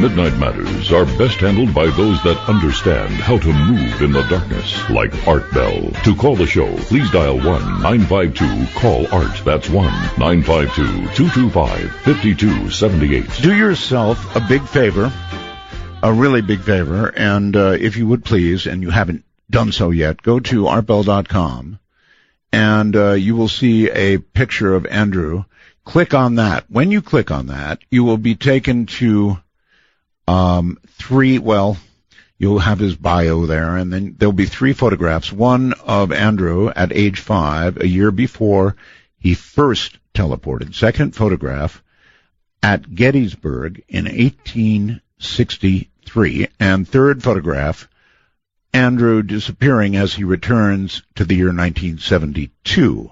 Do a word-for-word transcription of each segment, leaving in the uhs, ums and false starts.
Midnight Matters are best handled by those that understand how to move in the darkness, like Art Bell. To call the show, please dial one nine five two call art. That's one nine five two, two two five, five two seven eight. Do yourself a big favor, a really big favor, and uh, if you would please, and you haven't done so yet, go to art bell dot com, and uh, you will see a picture of Andrew. Click on that. When you click on that, you will be taken to um, three, well, you'll have his bio there, and then there'll be three photographs. One of Andrew at age five, a year before he first teleported. Second photograph at Gettysburg in eighteen sixty-three. And third photograph, Andrew disappearing as he returns to the year nineteen seventy-two.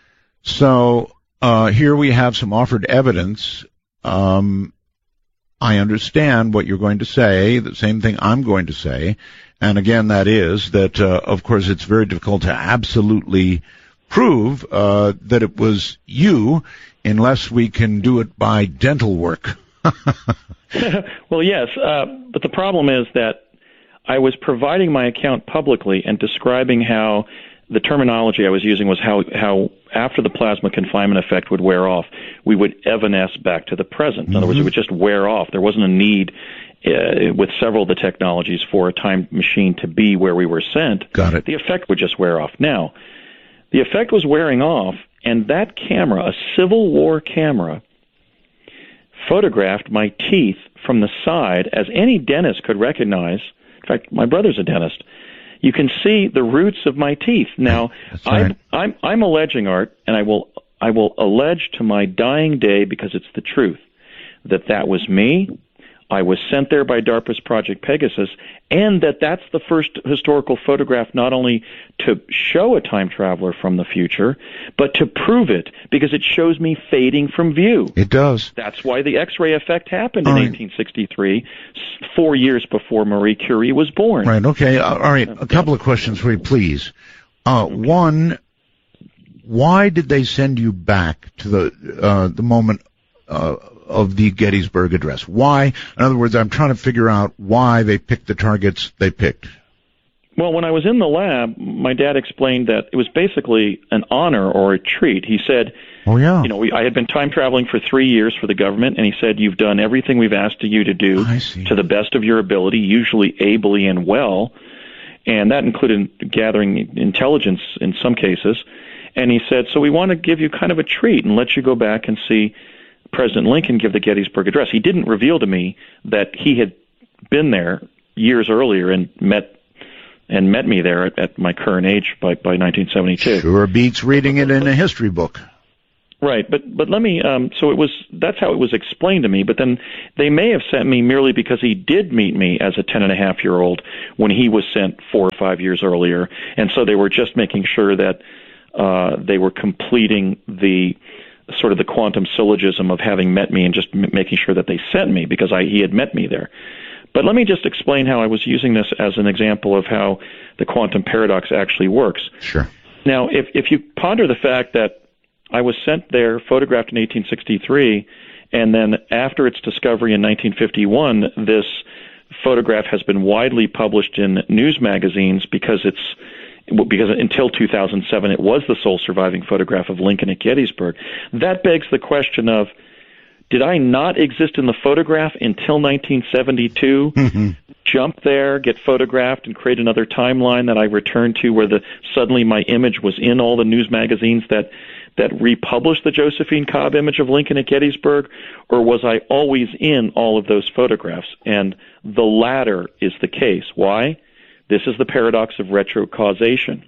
So uh here we have some offered evidence. Um I understand what you're going to say, the same thing I'm going to say. And again, that is that, uh, of course, it's very difficult to absolutely prove uh that it was you unless we can do it by dental work. Well, yes, uh, but the problem is that I was providing my account publicly and describing how the terminology I was using was how, how after the plasma confinement effect would wear off, we would evanesce back to the present. In mm-hmm. other words, it would just wear off. There wasn't a need uh, with several of the technologies for a time machine to be where we were sent. Got it. The effect would just wear off. Now, the effect was wearing off, and that camera, a Civil War camera, photographed my teeth from the side, as any dentist could recognize. In fact, my brother's a dentist. You can see the roots of my teeth. Now, right. I'm, I'm, I'm alleging, Art, and I will, I will allege to my dying day, because it's the truth, that that was me. I was sent there by DARPA's Project Pegasus, and that that's the first historical photograph not only to show a time traveler from the future, but to prove it, because it shows me fading from view. It does. That's why the X-ray effect happened all in right. eighteen sixty-three, four years before Marie Curie was born. Right, okay. All right, a couple of questions for you, please. Uh, okay. One, why did they send you back to the uh, the moment uh, of the Gettysburg Address? Why? In other words, I'm trying to figure out why they picked the targets they picked. Well, when I was in the lab, my dad explained that it was basically an honor or a treat. He said, "Oh yeah, you know, we, I had been time traveling for three years for the government, and he said, you've done everything we've asked you to do to the best of your ability, usually ably and well, and that included gathering intelligence in some cases." And he said, "So we want to give you kind of a treat and let you go back and see President Lincoln give the Gettysburg Address." He didn't reveal to me that he had been there years earlier and met and met me there at, at my current age by, by nineteen seventy-two. Sure beats reading it in a history book. Right, but but let me. Um, so it was. That's how it was explained to me. But then they may have sent me merely because he did meet me as a ten and a half year old when he was sent four or five years earlier, and so they were just making sure that uh, they were completing the sort of the quantum syllogism of having met me and just m- making sure that they sent me because I, he had met me there. But let me just explain how I was using this as an example of how the quantum paradox actually works. Sure. Now, if if you ponder the fact that I was sent there, photographed in eighteen sixty-three, and then after its discovery in nineteen fifty-one, this photograph has been widely published in news magazines because it's because until two thousand seven, it was the sole surviving photograph of Lincoln at Gettysburg. That begs the question of, did I not exist in the photograph until nineteen seventy-two, mm-hmm. jump there, get photographed, and create another timeline that I returned to where the suddenly my image was in all the news magazines that, that republished the Josephine Cobb image of Lincoln at Gettysburg, or was I always in all of those photographs? And the latter is the case. Why? This is the paradox of retrocausation.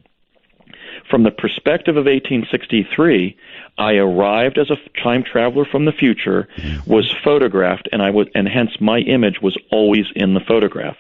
From the perspective of eighteen sixty-three, I arrived as a time traveler from the future, was photographed, and I would, and hence my image was always in the photograph.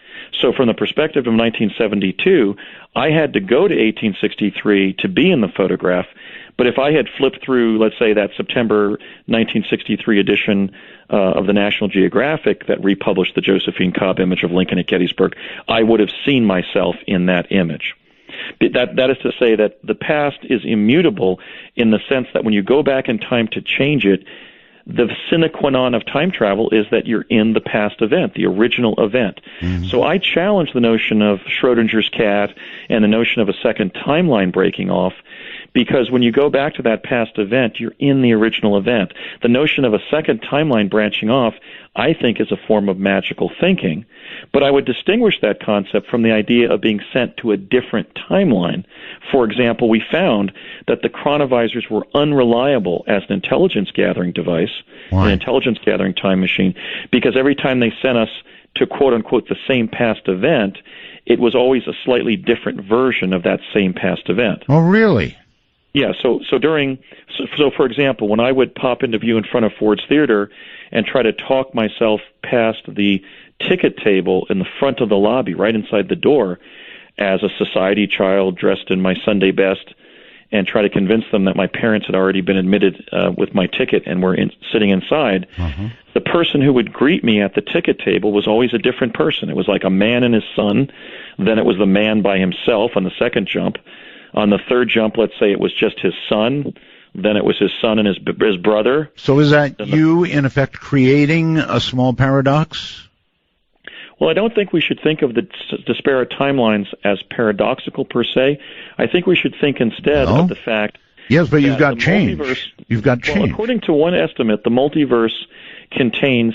So from the perspective of nineteen seventy-two, I had to go to eighteen sixty-three to be in the photograph, but if I had flipped through, let's say, that September nineteen sixty-three edition uh, of the National Geographic that republished the Josephine Cobb image of Lincoln at Gettysburg, I would have seen myself in that image. That, that is to say that the past is immutable in the sense that when you go back in time to change it, the sine qua non of time travel is that you're in the past event, the original event. Mm-hmm. So I challenge the notion of Schrodinger's cat and the notion of a second timeline breaking off, because when you go back to that past event, you're in the original event. The notion of a second timeline branching off, I think, is a form of magical thinking. But I would distinguish that concept from the idea of being sent to a different timeline. For example, we found that the chronovisors were unreliable as an intelligence-gathering device, Why? an intelligence-gathering time machine, because every time they sent us to quote-unquote the same past event, it was always a slightly different version of that same past event. Oh, really? Yeah, so so during so, so for example, when I would pop into view in front of Ford's Theater and try to talk myself past the ticket table in the front of the lobby, right inside the door, as a society child dressed in my Sunday best, and try to convince them that my parents had already been admitted uh, with my ticket and were in, sitting inside, uh-huh. the person who would greet me at the ticket table was always a different person. It was like a man and his son, then it was the man by himself on the second jump. On the third jump, let's say it was just his son, then it was his son and his his brother. So is that you, in effect, creating a small paradox? Well, I don't think we should think of the disparate timelines as paradoxical per se. I think we should think instead no. of the fact yes, but you've got the change. Multiverse, you've got change. Well, according to one estimate, the multiverse contains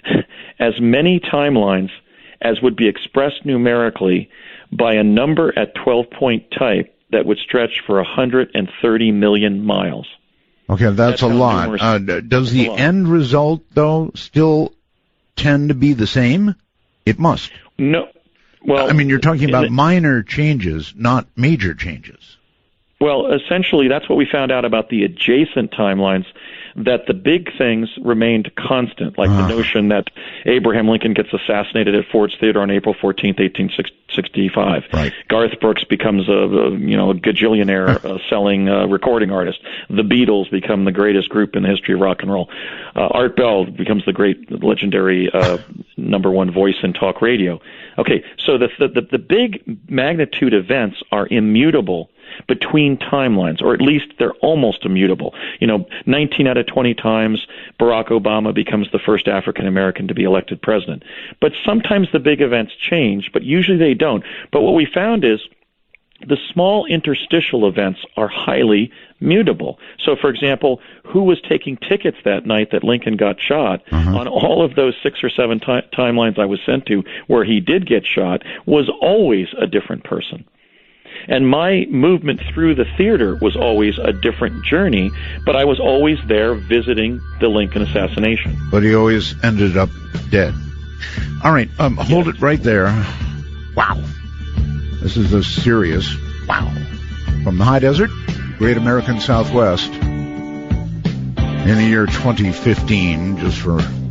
as many timelines as would be expressed numerically by a number at twelve-point type that would stretch for one hundred thirty million miles. Okay, that's, that's a lot. Uh, does the lot. end result, though, still tend to be the same? It must. No. Well, I mean, you're talking about it, minor changes, not major changes. Well, essentially, that's what we found out about the adjacent timelines, that the big things remained constant, like uh. the notion that Abraham Lincoln gets assassinated at Ford's Theater on April fourteenth, eighteen sixty-five. Right. Garth Brooks becomes a, a you know a gajillionaire uh, selling uh, recording artist. The Beatles become the greatest group in the history of rock and roll. Uh, Art Bell becomes the great, legendary uh, number one voice in talk radio. Okay, so the the, the big magnitude events are immutable between timelines, or at least they're almost immutable. You know, nineteen out of twenty times Barack Obama becomes the first African American to be elected president. But sometimes the big events change, but usually they don't. But what we found is the small interstitial events are highly mutable. So, for example, who was taking tickets that night that Lincoln got shot? Uh-huh. On all of those six or seven ti- timelines I was sent to where he did get shot was always a different person. And my movement through the theater was always a different journey, but I was always there visiting the Lincoln assassination. But he always ended up dead. All right, um, hold yes. it right there. Wow. This is a serious wow. From the high desert, Great American Southwest, in the year twenty fifteen, just for